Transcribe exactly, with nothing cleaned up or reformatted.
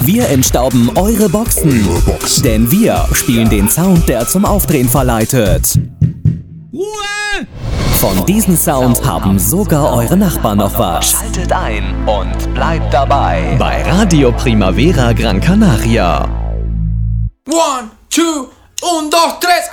Wir entstauben eure Boxen, denn wir spielen den Sound, der zum Aufdrehen verleitet. Ruhe! Von diesem Sound haben sogar eure Nachbarn noch was. Schaltet ein und bleibt dabei bei Radio Primavera Gran Canaria. One, two, un, dos, tres.